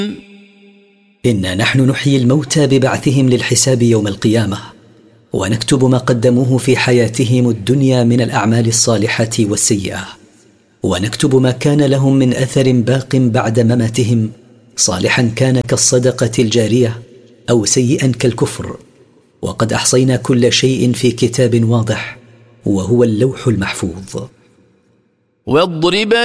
إنا نحن نحيي الموتى ببعثهم للحساب يوم القيامة، ونكتب ما قدموه في حياتهم الدنيا من الأعمال الصالحة والسيئة، ونكتب ما كان لهم من أثر باق بعد مماتهم، صالحا كان كالصدقة الجارية أو سيئا كالكفر. وقد أحصينا كل شيء في كتاب واضح وهو اللوح المحفوظ. واضرب